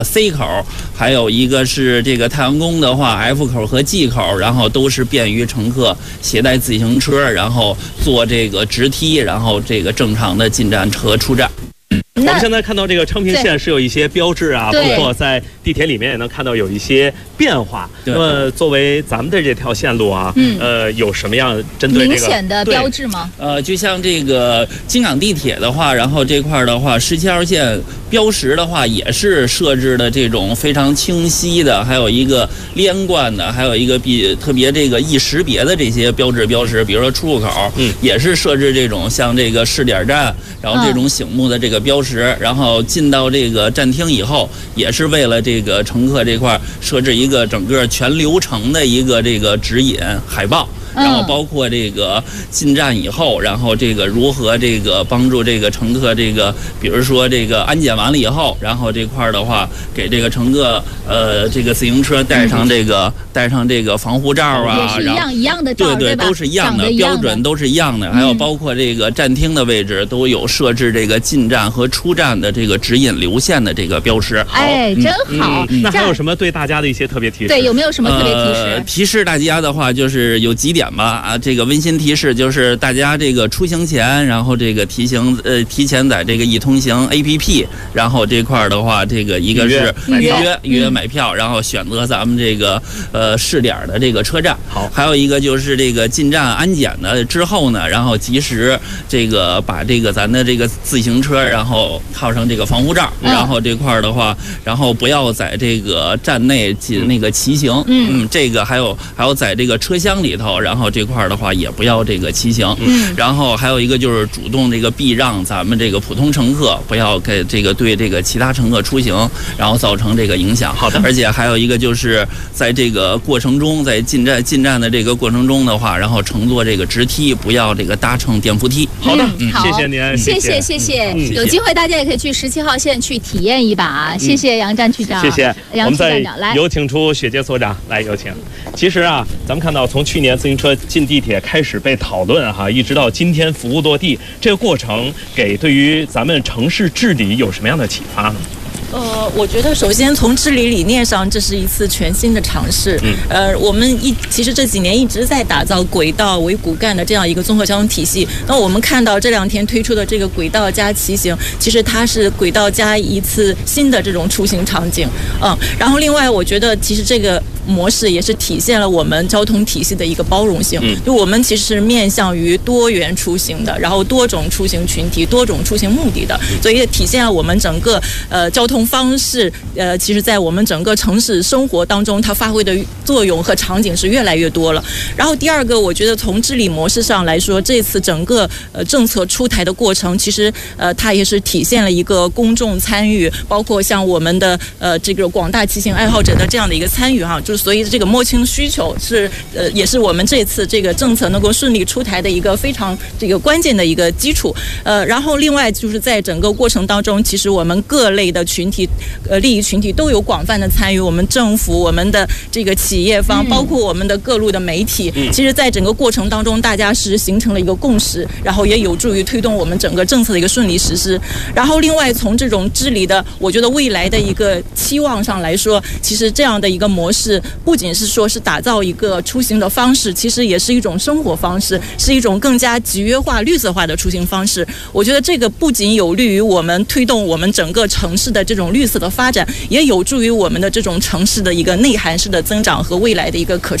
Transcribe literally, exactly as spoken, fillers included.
C 口，还有一个是这个太阳宫的话 F 口和 G 口，然后都是便于乘客携带自行车，然后坐这个直梯，然后这个正常的进站和出站。 我们现在看到这个昌平线是有一些标志啊，包括在地铁里面也能看到有一些变化。那么作为咱们的这条线路啊，嗯、呃，有什么样针对这个明显的标志吗？ 呃，就像这个京港地铁的话，然后这块的话，十七号线标识的话也是设置的这种非常清晰的，还有一个连贯的，还有一个比特别这个易识别的这些标志标识，比如说出入口，嗯，也是设置这种像这个试点站，然后这种醒目的这个标识。嗯，然后进到这个站厅以后，也是为了这个乘客这块设置一个整个全流程的一个这个指引海报。然后包括这个进站以后，然后这个如何这个帮助这个乘客这个，比如说这个安检完了以后，然后这块的话给这个乘客呃这个自行车带上这个带上这个防护罩啊， 也是一样一样的罩， 对对，都是一样的标准，都是一样的。还有包括这个站厅的位置都有设置这个进站和出站的这个指引流线的这个标识。 哎，真好。 那还有什么对大家的一些特别提示？ 对，有没有什么特别提示？ 呃、提示大家的话，就是有几点。吧啊，这个温馨提示就是大家这个出行前，然后这个提醒呃提前在这个易通行 A P P， 然后这块的话，这个一个是预约预约买票，然后选择咱们这个呃试点的这个车站。 好， 还有一个就是这个进站安检的之后呢，然后及时这个把这个咱的这个自行车，然后套上这个防护罩，嗯、然后这块的话，然后不要在这个站内进那个骑行。嗯嗯，这个还有还有在这个车厢里头，然后。然后这块的话也不要这个骑行，嗯，然后还有一个就是主动这个避让咱们这个普通乘客，不要给这个对这个其他乘客出行，然后造成这个影响。 好的， 而且还有一个就是在这个过程中，在进站进站的这个过程中的话，然后乘坐这个直梯，不要这个搭乘电扶梯。 好的， 嗯， 谢谢您， 谢谢谢谢，嗯、有机会大家也可以去十七号线去体验一把啊！谢谢杨站区长， 谢谢杨区站长，来有请出雪杰所长来有请。其实啊，咱们看到从去年自行车进地铁开始被讨论哈，一直到今天服务落地，这个过程给对于咱们城市治理有什么样的启发呢？ 呃，我觉得首先从治理理念上，这是一次全新的尝试。嗯，呃，我们一其实这几年一直在打造轨道为骨干的这样一个综合交通体系。那我们看到这两天推出的这个轨道加骑行，其实它是轨道加一次新的这种出行场景。嗯，然后另外我觉得其实这个模式也是体现了我们交通体系的一个包容性。嗯，就我们其实是面向于多元出行的，然后多种出行群体、多种出行目的的，所以也体现了我们整个呃交通方式，呃，其实在我们整个城市生活当中，它发挥的作用和场景是越来越多了。然后第二个，我觉得从治理模式上来说，这次整个呃政策出台的过程，其实呃它也是体现了一个公众参与，包括像我们的呃这个广大骑行爱好者的这样的一个参与哈，就是所以这个摸清需求是呃也是我们这次这个政策能够顺利出台的一个非常这个关键的一个基础。呃，然后另外就是在整个过程当中，其实我们各类的群体。呃，利益群体都有广泛的参与，我们政府、我们的这个企业方，包括我们的各路的媒体，嗯、其实在整个过程当中，大家是形成了一个共识，然后也有助于推动我们整个政策的一个顺利实施。然后，另外从这种治理的，我觉得未来的一个期望上来说，其实这样的一个模式，不仅是说是打造一个出行的方式，其实也是一种生活方式，是一种更加集约化、绿色化的出行方式。我觉得这个不仅有利于我们推动我们整个城市的这种绿色的发展，也有助于我们的这种城市的一个内涵式的增长和未来的一个可